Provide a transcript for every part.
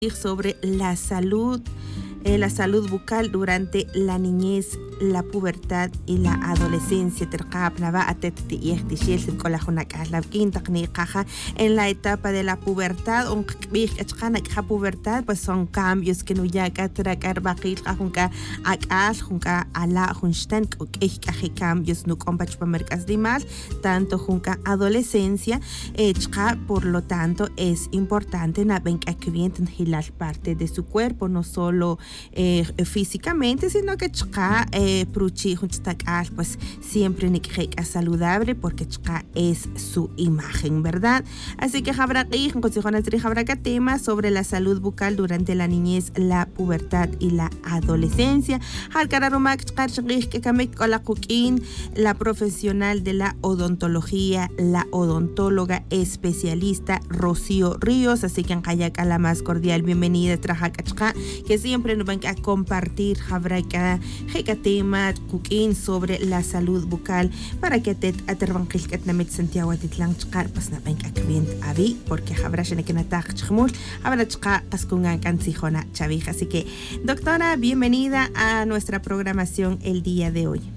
sobre la salud bucal durante la niñez, la pubertad y la adolescencia. En la etapa de la pubertad, pues son cambios que no ya cambios no tanto junca adolescencia, por lo tanto es importante la parte de su cuerpo, no solo físicamente, sino que pues siempre es saludable porque es su imagen, ¿verdad? Así que habrá tema sobre la salud bucal durante la niñez, la pubertad y la adolescencia. La profesional de la odontología, la odontóloga especialista Rocío Ríos. Así que la más cordial bienvenida, que siempre nos van a compartir tema sobre la salud bucal para que te aterbanquil que te metes Santiago Titlán pues na venga que bien abi porque habrá que nataj chmul habrá askungan cansijona chavija. Así que doctora, bienvenida a nuestra programación el día de hoy.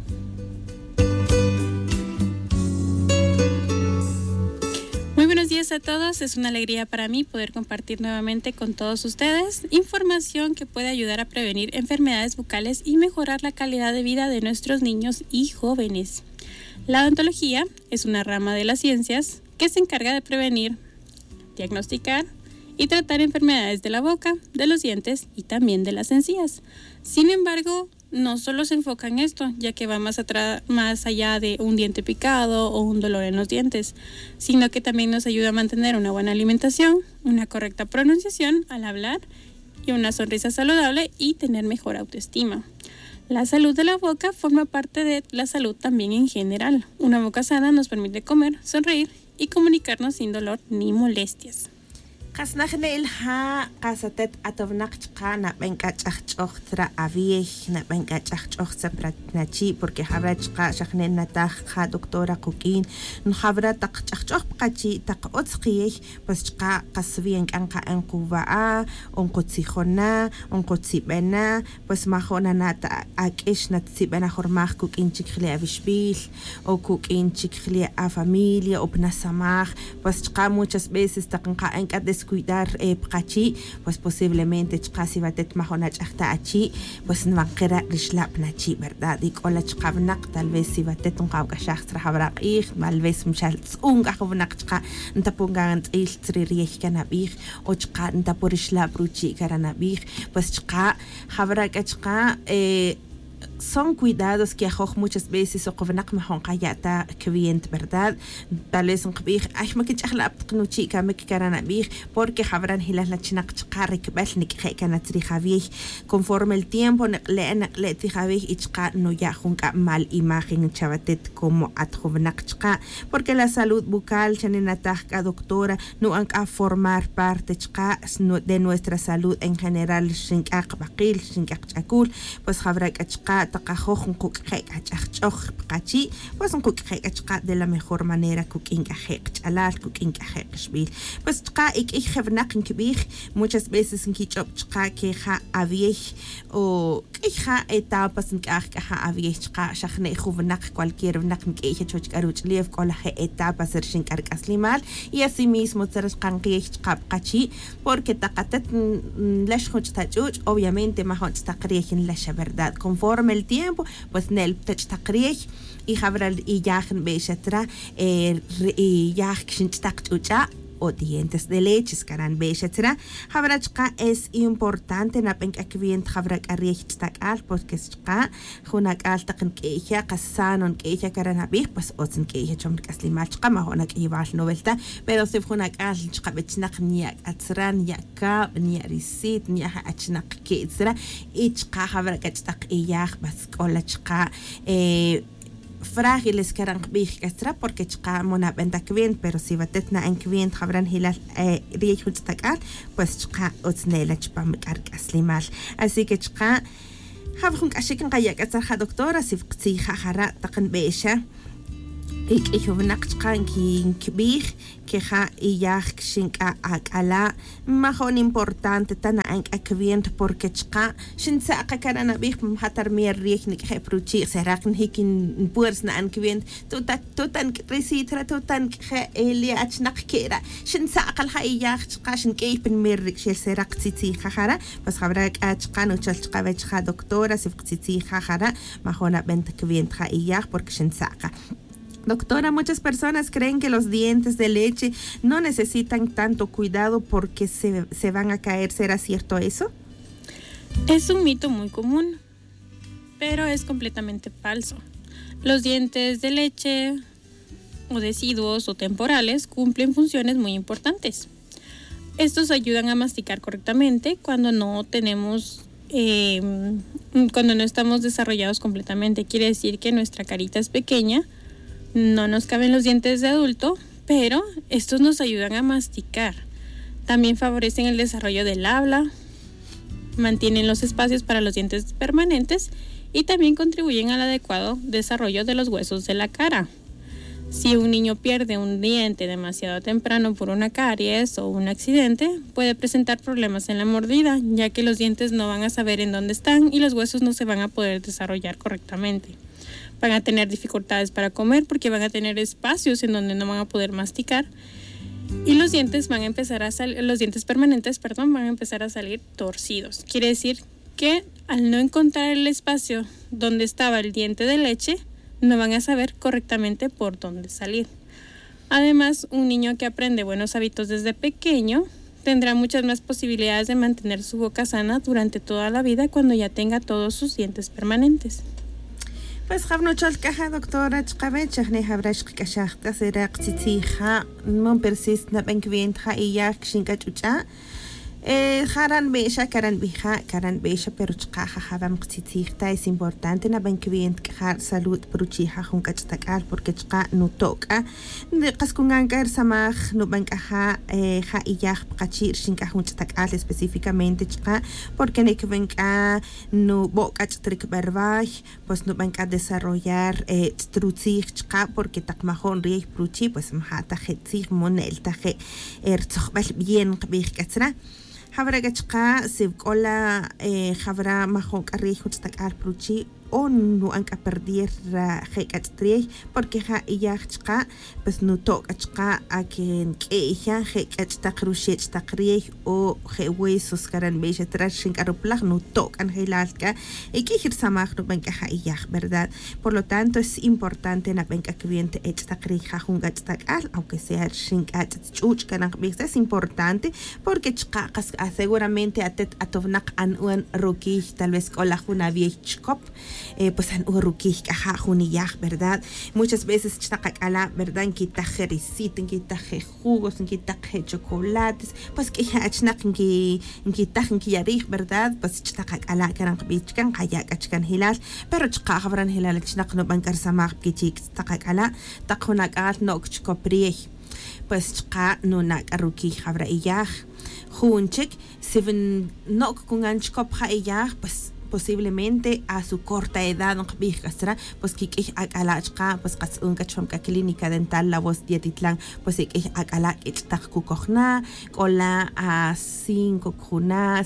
Muy buenos días a todos, es una alegría para mí poder compartir nuevamente con todos ustedes información que puede ayudar a prevenir enfermedades bucales y mejorar la calidad de vida de nuestros niños y jóvenes. La odontología es una rama de las ciencias que se encarga de prevenir, diagnosticar y tratar enfermedades de la boca, de los dientes y también de las encías. Sin embargo, no solo se enfoca en esto, ya que va más allá de un diente picado o un dolor en los dientes, sino que también nos ayuda a mantener una buena alimentación, una correcta pronunciación al hablar y una sonrisa saludable y tener mejor autoestima. La salud de la boca forma parte de la salud también en general. Una boca sana nos permite comer, sonreír y comunicarnos sin dolor ni molestias. قصناخنا إلها قصتت أتفناق تقانا بنكاتش أخترا أبيش نبنكاتش أخت سبرتناتشي porque حبرت قا شخنا نتاخ دكتورة كوكين نخبرت تقش بقاتشي تقوتسقيش بس قا قصفين كأنقا أنقوبا أنقوتسيخونا أنقوتسيبنا بس ما خونا نات أكيش نتسيبنا خرماخ كوكين تشكلي أبشبيل أو كوكين تشكلي أفاميليا أو بنساماخ بس قا muchas veces تقنقا أنقا cuidar pqachi, pues posiblemente chqasi batet mahona chaqta achi, pues nwanqira rishlapnachi, ¿verdad? Y con la chqabnaq tal vez si batet un qawqa shakhtra habraqih, tal vez mshal tsunga qawbnaq chqa ntapungan il tririyeh kanabih o chqa ntapurislap ruchi karanabih, pues chqa habraq chqa son cuidados que ajoj muchas veces o qovnaq mahon qayata kvient, ¿verdad? Tal vez un qbih ay ma kichaqla aptqnuchi kamek karanabih porque habran hilas la chinaq chqarri kbal nik qekanatri javih conforme el tiempo le ti javih ichqa no ya junka mal imagen chavatet como atjovnaq chqa porque la salud bucal chaninataj doctora no han a formar parte chqa de nuestra salud en general shinkaq baqil shinkaq chakul pues habrak chqa taqajoj nquk'qek ach'ajch'oj pqachi pues nquk'qek achqa de la mejor manera kuk'ink'ajek ch'alal kuk'ink'ajek xb'il pues chqa ik'ij jeb'naq nkib'ij muchas veces nkich'ob chqa keja aviej o k'ijja etapas nk'aj k'aja aviej chqa xajne jub'naq cualquier b'naq nk'iyja choch k'aruch'lief k'olaje etapas rixink'ark'aslimal y asimismo tzeres qanqiyej chqa pqachi porque taqatet lax junch tach'uch obviamente mahonch taqriyej laxa, ¿verdad? Conforme el tiempo pues nel tachtakriej y habral y yajen beishatra y yaj kshinchtaqchucha o dientes de leche karan beishatra habrachqa es importante na penkakvient habrak ariechtakal porque chqa junakal taqnk'ija qasanon k'ija karanabij pues otzen k'ija chomrk'aslimal chqa mahonak ibal novelta pero si junakal chqa betchnaq niak atzran yaka niarisit niaja achnaq ketzra y chqa habrak achtaq iyaj bas k'ola chqa frágiles que eran bichestra porque chqa mona benta kvient pero si batetna en kvient habran hilal riechutstakan pues chqa otsnela chpam karkaslimal así que chqa habkhun kashikan qayak atsarja doctora si qtsiha jara taqan beesha Ik hubnaqchqan kinkbih keja iyaj shinka akala mahon importante tana ankakvient porque chqa shinsa qakarana bih hatar mier riechnik hepruchi serakn hikin puers na ankvient tutan resitra tutan khe eli achnaq kera shinsa qalha iyaj chqa shinkay pen mier shel serak tsitsi khara bas khabrak achqa no chalchqa vechqa doctora sif tsitsi khara mahona bent kvient kha iyaj porque shinsa. Doctora, muchas personas creen que los dientes de leche no necesitan tanto cuidado porque se van a caer. ¿Será cierto eso? Es un mito muy común, pero es completamente falso. Los dientes de leche o deciduos o temporales cumplen funciones muy importantes. Estos ayudan a masticar correctamente cuando no estamos desarrollados completamente. Quiere decir que nuestra carita es pequeña. No nos caben los dientes de adulto, pero estos nos ayudan a masticar. También favorecen el desarrollo del habla, mantienen los espacios para los dientes permanentes y también contribuyen al adecuado desarrollo de los huesos de la cara. Si un niño pierde un diente demasiado temprano por una caries o un accidente, puede presentar problemas en la mordida, ya que los dientes no van a saber en dónde están y los huesos no se van a poder desarrollar correctamente. Van a tener dificultades para comer porque van a tener espacios en donde no van a poder masticar y los dientes permanentes, van a empezar a salir torcidos. Quiere decir que al no encontrar el espacio donde estaba el diente de leche, no van a saber correctamente por dónde salir. Además, un niño que aprende buenos hábitos desde pequeño tendrá muchas más posibilidades de mantener su boca sana durante toda la vida cuando ya tenga todos sus dientes permanentes. Pues خبنا شالكها دكتورة تقابل شخني هبرش كشاخت سرق تتيخا من برسيس نبنك بينتها إياك شنكت وجا Karan beesha karan beesha pero chqaja habam qtitixta es importante na banquient kjar salud bruchiha junkachtakal porque chqa no toca qaskungan kar samaj no bankaja ja iyaj qachir shinka junkachtakal específicamente chqa porque nek banka no bokach trik barbaj pues no banka desarrollar trutzig chqa porque takmajon riej bruchi pues mhata jetzig monel taje ertzbal bien qbih katsra Habra gachqa sibkola habra mahok arrijo tstakal pruchi o no anka perder hekatri porque ja iyachqa pues no tokachqa aken keja hekattakrushi tstakri o hewesos karan beja trashin karoplag no tokan helalka ikihir samaj no banka ja iyach verdad por lo tanto es importante na banka cliente tstakri ja hungatstakal aunque sea shinkat chuch kanan es importante porque chqa seguramente atovnak an un roki tal vez kola una viechkop pues an urukih kaha juniyah, ¿verdad? Muchas veces chtakakala, ¿verdad? Quitaje risita, quitaje jugos, quitaje chocolates, pues que ya achnak quitaje quiyarih, ¿verdad? Pues chtakakala karan bichkan kayak achkan hilal, pero chkahbran hilal chnak no bankar samah kichik chtakakala, takhunakat no chkoprieh. Pues chqa no nak aruki habra iyah junchik seven nok kunganchkop ha iyah pues posiblemente a su corta edad pues que akalachqa pues qasunka chomka clínica dental la voz dietitlan pues que akala ichtak kukohna kola a 5 kuna